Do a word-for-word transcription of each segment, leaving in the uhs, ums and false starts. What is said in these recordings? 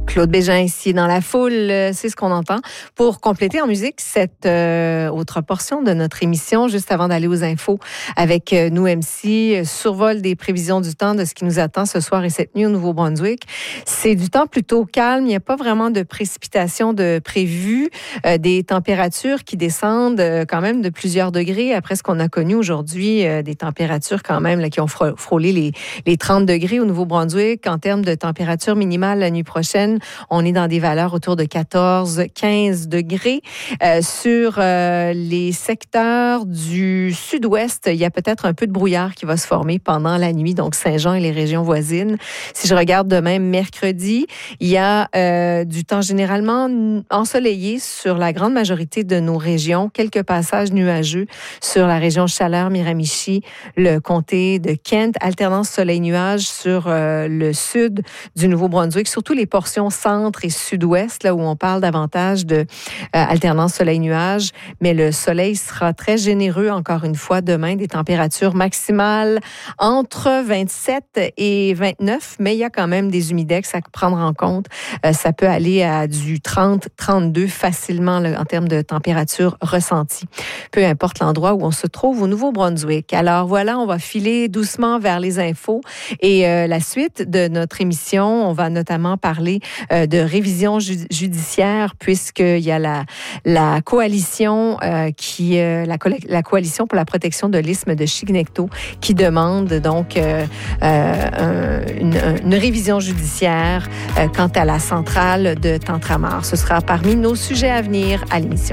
Claude Bégin ici dans la foule, c'est ce qu'on entend. Pour compléter en musique cette euh, autre portion de notre émission, juste avant d'aller aux infos avec euh, nous M C, survol des prévisions du temps de ce qui nous attend ce soir et cette nuit au Nouveau-Brunswick. C'est du temps plutôt calme, il n'y a pas vraiment de précipitations de prévues, euh, des températures qui descendent euh, quand même de plusieurs degrés après ce qu'on a connu aujourd'hui, euh, des températures quand même là, qui ont frôlé les, les trente degrés au Nouveau-Brunswick. En termes de température minimale la nuit prochaine, on est dans des valeurs autour de quatorze à quinze degrés. Euh, sur euh, les secteurs du sud-ouest, il y a peut-être un peu de brouillard qui va se former pendant la nuit, donc Saint-Jean et les régions voisines. Si je regarde demain, mercredi, il y a euh, du temps généralement ensoleillé sur la grande majorité de nos régions. Quelques passages nuageux sur la région Chaleur-Miramichi, le comté de Kent. Alternance soleil-nuage sur euh, le sud du Nouveau-Brunswick, surtout les portions centre et sud-ouest, là où on parle davantage de euh, alternance soleil-nuage. Mais le soleil sera très généreux, encore une fois, demain. Des températures maximales entre vingt-sept et vingt-neuf, mais il y a quand même des humidex à prendre en compte. Euh, ça peut aller à du trente à trente-deux facilement là, en termes de température ressentie, peu importe l'endroit où on se trouve au Nouveau-Brunswick. Alors voilà, on va filer doucement vers les infos et euh, la suite de notre émission, on va notamment parler euh, de révision ju- judiciaire puisqu'il y a la, la coalition euh, qui euh, la, co- la coalition pour la protection de l'isthme de Chignecto qui demande donc euh, euh, une, une révision judiciaire euh, quant à la centrale de Tantramar. Ce sera parmi nos sujets à venir à l'émission.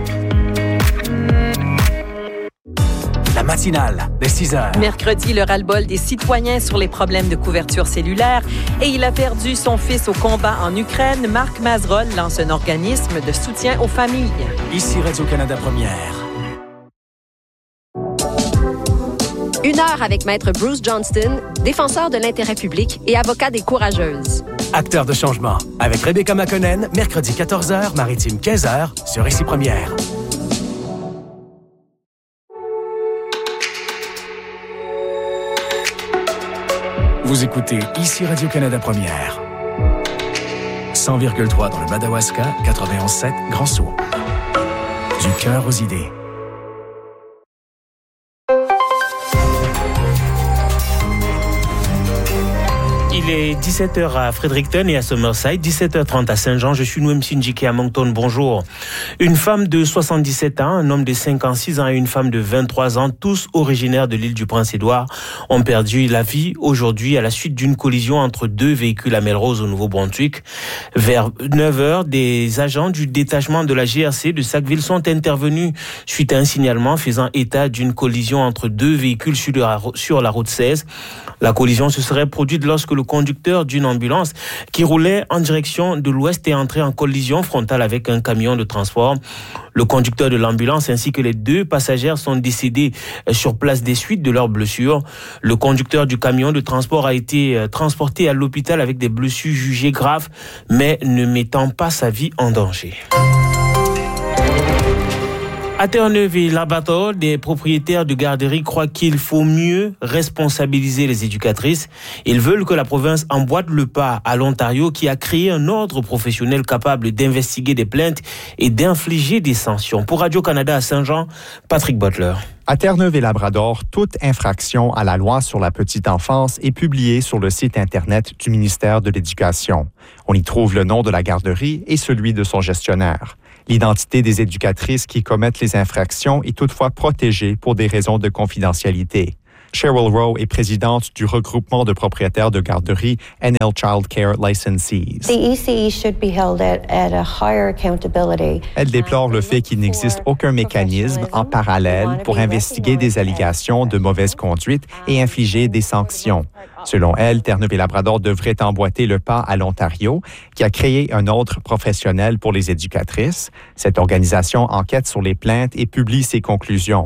La matinale des six heures. Mercredi, le ras-le-bol des citoyens sur les problèmes de couverture cellulaire et il a perdu son fils au combat en Ukraine. Marc Mazerolle lance un organisme de soutien aux familles. Ici Radio-Canada Première. Une heure avec Maître Bruce Johnston, défenseur de l'intérêt public et avocat des courageuses. Acteur de changement avec Rebecca McConnell, mercredi quatorze heures, maritime quinze heures, sur Ici Première. Vous écoutez Ici Radio-Canada Première. cent virgule trois dans le Madawaska, quatre-vingt-onze sept Grand-Sault. Du cœur aux idées. Il est dix-sept heures à Fredericton et à Summerside, dix-sept heures trente à Saint-Jean. Je suis Noem Sinjike à Moncton. Bonjour. Une femme de soixante-dix-sept ans, un homme de cinquante-six ans et une femme de vingt-trois ans, tous originaires de l'île du Prince-Édouard, ont perdu la vie aujourd'hui à la suite d'une collision entre deux véhicules à Melrose au Nouveau-Brunswick. Vers neuf heures, des agents du détachement de la G R C de Sackville sont intervenus suite à un signalement faisant état d'une collision entre deux véhicules sur la, sur la route seize. La collision se serait produite lorsque le conducteur d'une ambulance qui roulait en direction de l'ouest est entré en collision frontale avec un camion de transport. Le conducteur de l'ambulance ainsi que les deux passagères sont décédés sur place des suites de leurs blessures. Le conducteur du camion de transport a été transporté à l'hôpital avec des blessures jugées graves, mais ne mettant pas sa vie en danger. À Terre-Neuve et Labrador, des propriétaires de garderies croient qu'il faut mieux responsabiliser les éducatrices. Ils veulent que la province emboîte le pas à l'Ontario qui a créé un ordre professionnel capable d'investiguer des plaintes et d'infliger des sanctions. Pour Radio-Canada à Saint-Jean, Patrick Butler. À Terre-Neuve et Labrador, toute infraction à la loi sur la petite enfance est publiée sur le site Internet du ministère de l'Éducation. On y trouve le nom de la garderie et celui de son gestionnaire. L'identité des éducatrices qui commettent les infractions est toutefois protégée pour des raisons de confidentialité. Cheryl Rowe est présidente du regroupement de propriétaires de garderies N L Child Care Licensees. The E C E should be held at, at a higher accountability. Elle déplore le fait qu'il n'existe aucun mécanisme en parallèle pour investiguer des allégations de mauvaise conduite et infliger des sanctions. Selon elle, Terre-Neuve et Labrador devraient emboîter le pas à l'Ontario, qui a créé un ordre professionnel pour les éducatrices. Cette organisation enquête sur les plaintes et publie ses conclusions.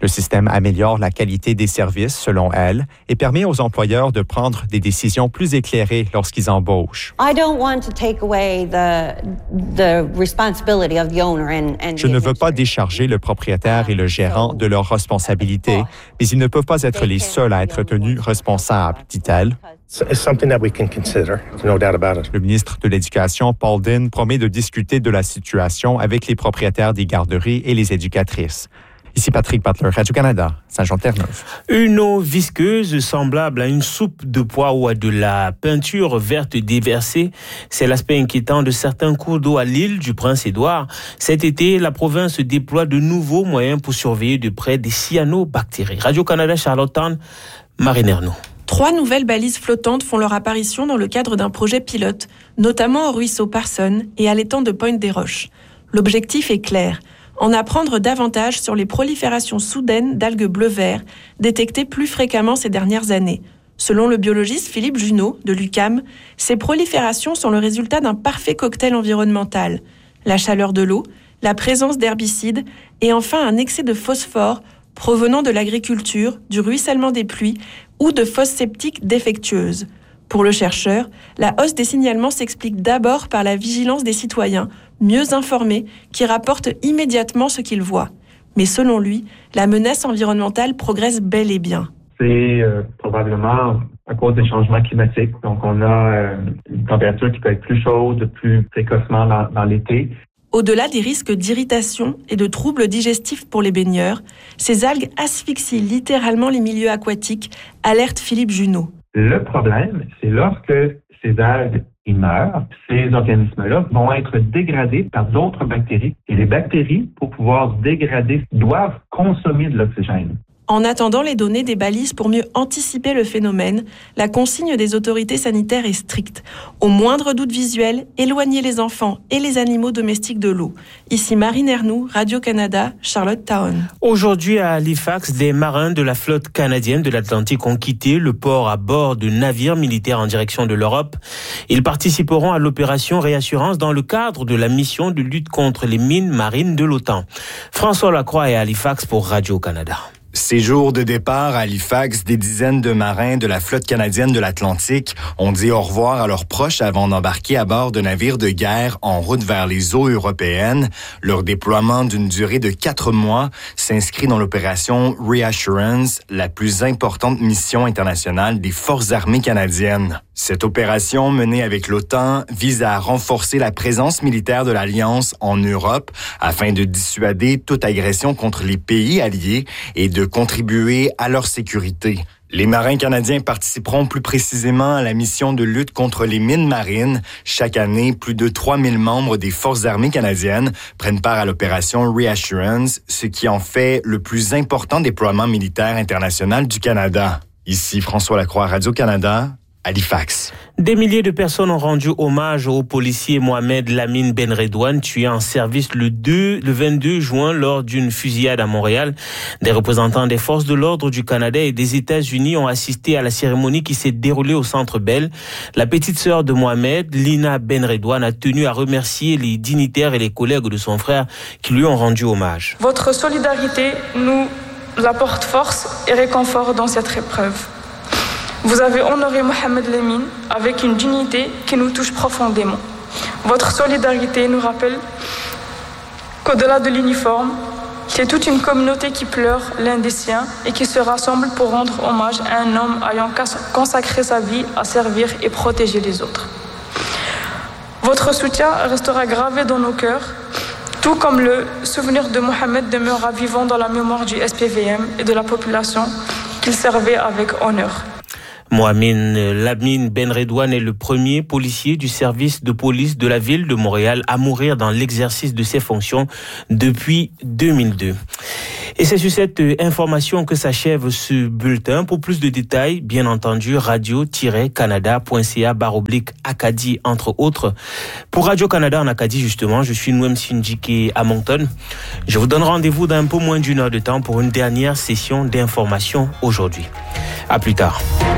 Le système améliore la qualité des services, selon elle, et permet aux employeurs de prendre des décisions plus éclairées lorsqu'ils embauchent. I don't want to take away the the responsibility of the owner and and Je ne veux pas décharger le propriétaire et le gérant de leurs responsabilités, mais ils ne peuvent pas être les seuls à être tenus responsables, dit-elle. It's something that we can consider, no doubt about it. Le ministre de l'Éducation, Paul Dinn, promet de discuter de la situation avec les propriétaires des garderies et les éducatrices. Ici Patrick Butler, Radio-Canada, Saint-Jean-Terre-Neuve. Une eau visqueuse semblable à une soupe de pois ou à de la peinture verte déversée, c'est l'aspect inquiétant de certains cours d'eau à l'île du Prince-Édouard. Cet été, la province déploie de nouveaux moyens pour surveiller de près des cyanobactéries. Radio-Canada, Charlottetown, Marine Ernoult. Trois nouvelles balises flottantes font leur apparition dans le cadre d'un projet pilote, notamment au ruisseau Parson et à l'étang de Pointe-des-Roches. L'objectif est clair, en apprendre davantage sur les proliférations soudaines d'algues bleu-vert, détectées plus fréquemment ces dernières années. Selon le biologiste Philippe Junot, de l'U Q A M, ces proliférations sont le résultat d'un parfait cocktail environnemental. La chaleur de l'eau, la présence d'herbicides et enfin un excès de phosphore provenant de l'agriculture, du ruissellement des pluies ou de fosses septiques défectueuses. Pour le chercheur, la hausse des signalements s'explique d'abord par la vigilance des citoyens, mieux informés, qui rapportent immédiatement ce qu'ils voient. Mais selon lui, la menace environnementale progresse bel et bien. C'est euh, probablement à cause des changements climatiques. Donc, on a euh, une température qui peut être plus chaude, plus précocement dans, dans l'été. Au-delà des risques d'irritation et de troubles digestifs pour les baigneurs, ces algues asphyxient littéralement les milieux aquatiques, alerte Philippe Junot. Le problème, c'est lorsque ces algues ils meurent, ces organismes-là vont être dégradés par d'autres bactéries. Et les bactéries, pour pouvoir se dégrader, doivent consommer de l'oxygène. En attendant les données des balises pour mieux anticiper le phénomène, la consigne des autorités sanitaires est stricte. Au moindre doute visuel, éloignez les enfants et les animaux domestiques de l'eau. Ici Marine Ernoult, Radio-Canada, Charlottetown. Aujourd'hui à Halifax, des marins de la flotte canadienne de l'Atlantique ont quitté le port à bord de navires militaires en direction de l'Europe. Ils participeront à l'opération Réassurance dans le cadre de la mission de lutte contre les mines marines de l'OTAN. François Lacroix est à Halifax pour Radio-Canada. Ces jours de départ à Halifax, des dizaines de marins de la flotte canadienne de l'Atlantique ont dit au revoir à leurs proches avant d'embarquer à bord de navires de guerre en route vers les eaux européennes. Leur déploiement d'une durée de quatre mois s'inscrit dans l'opération Reassurance, la plus importante mission internationale des forces armées canadiennes. Cette opération, menée avec l'OTAN, vise à renforcer la présence militaire de l'Alliance en Europe afin de dissuader toute agression contre les pays alliés et de contribuer à leur sécurité. Les marins canadiens participeront plus précisément à la mission de lutte contre les mines marines. Chaque année, plus de trois mille membres des forces armées canadiennes prennent part à l'opération Reassurance, ce qui en fait le plus important déploiement militaire international du Canada. Ici François Lacroix, Radio-Canada, Halifax. Des milliers de personnes ont rendu hommage au policier Mohamed Lamine Benredouane, tué en service le, deux, le vingt-deux juin lors d'une fusillade à Montréal. Des représentants des forces de l'ordre du Canada et des États-Unis ont assisté à la cérémonie qui s'est déroulée au Centre Bell. La petite sœur de Mohamed, Lina Benredouane, a tenu à remercier les dignitaires et les collègues de son frère qui lui ont rendu hommage. Votre solidarité nous apporte force et réconfort dans cette épreuve. Vous avez honoré Mohamed Lamine avec une dignité qui nous touche profondément. Votre solidarité nous rappelle qu'au-delà de l'uniforme, c'est toute une communauté qui pleure l'un des siens et qui se rassemble pour rendre hommage à un homme ayant consacré sa vie à servir et protéger les autres. Votre soutien restera gravé dans nos cœurs, tout comme le souvenir de Mohamed demeurera vivant dans la mémoire du S P V M et de la population qu'il servait avec honneur. Mohamed Lamine Benredouane est le premier policier du service de police de la ville de Montréal à mourir dans l'exercice de ses fonctions depuis deux mille deux. Et c'est sur cette information que s'achève ce bulletin. Pour plus de détails, bien entendu, radio-canada point c a barre oblique Acadie, entre autres. Pour Radio-Canada en Acadie, justement, je suis Noem Sindjike à Moncton. Je vous donne rendez-vous dans un peu moins d'une heure de temps pour une dernière session d'information aujourd'hui. À plus tard.